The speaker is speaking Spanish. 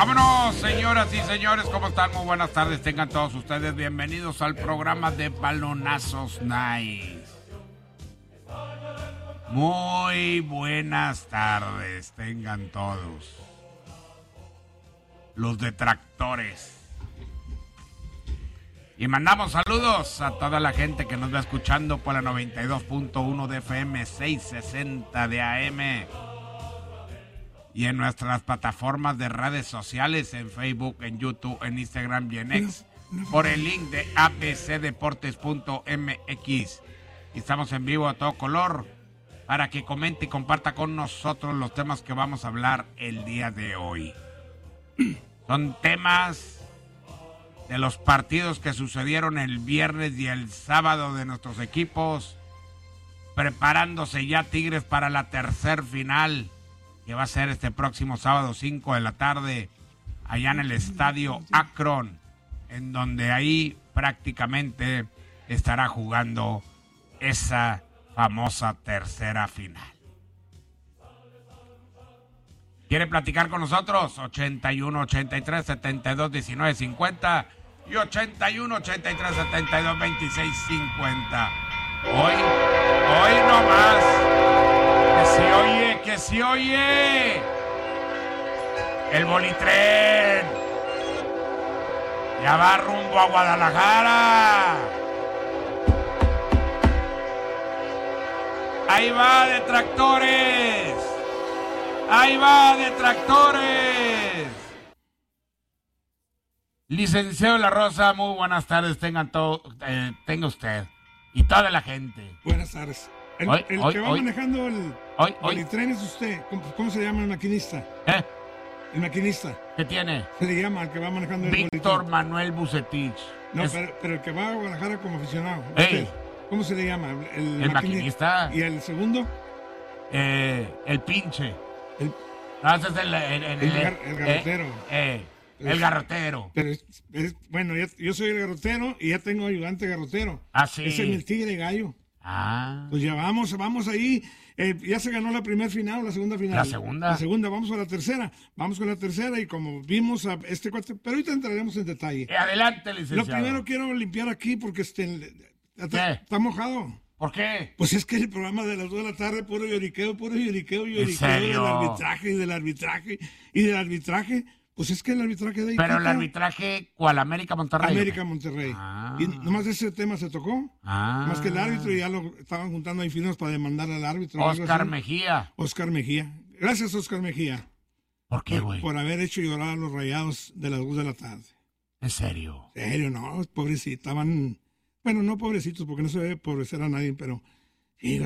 Vámonos, señoras y señores, ¿cómo están? Muy buenas tardes, tengan todos ustedes bienvenidos al programa de Balonazos Nice. Muy buenas tardes, tengan todos. Los detractores. Y mandamos saludos a toda la gente que nos va escuchando por la 92.1 de FM, 660 de AM. Y en nuestras plataformas de redes sociales, en Facebook, en YouTube, en Instagram y en X, por el link de abcdeportes.mx. Y estamos en vivo a todo color para que comente y comparta con nosotros los temas que vamos a hablar el día de hoy. Son temas de los partidos que sucedieron el viernes y el sábado de nuestros equipos, preparándose ya Tigres para la tercer final, que va a ser este próximo sábado 5 de la tarde, allá en el estadio Akron, en donde ahí prácticamente estará jugando esa famosa tercera final. ¿Quiere platicar con nosotros? 81 83 72 19 50 y 81 83 72 26 50. Hoy no más. Que se oye el bolitren. Ya va rumbo a Guadalajara. Ahí va detractores. Ahí va detractores. Licenciado La Rosa, muy buenas tardes. Tenga usted y toda la gente. Buenas tardes. El que va manejando el tren es usted. ¿Cómo se llama el maquinista? El maquinista. ¿Qué tiene? Se le llama el que va manejando el Víctor Manuel Bucetich. No, pero el que va a Guadalajara como aficionado. ¿Cómo se le llama? El maquinista. ¿Y el segundo? El pinche. Ese es el garrotero. El garrotero. Pero bueno, yo soy el garrotero y ya tengo ayudante garrotero. Ah, sí. Ese es el Tigre Gallo. Ah. Pues ya vamos ahí. Ya se ganó la primera final o la segunda final. La segunda. La segunda, vamos a la tercera. Vamos con la tercera y como vimos a este cuate, pero ahorita entraremos en detalle. Adelante, licenciado. Lo primero quiero limpiar aquí porque está mojado. ¿Por qué? Pues es que el programa de las 2 de la tarde, puro lloriqueo ¿En serio? del arbitraje. Pues es que el arbitraje de ahí. Pero el arbitraje, ¿cuál? América Monterrey. América Monterrey. Ah. Y nomás ese tema se tocó. Ah. Más que el árbitro, ya lo estaban juntando ahí finos para demandar al árbitro. Oscar Mejía. Gracias, Oscar Mejía. ¿Por qué, güey? Por haber hecho llorar a los Rayados de las 2 de la tarde. ¿En serio? No, pobrecitos. Estaban. Bueno, no pobrecitos, porque no se debe pobrecer a nadie, pero. Sí,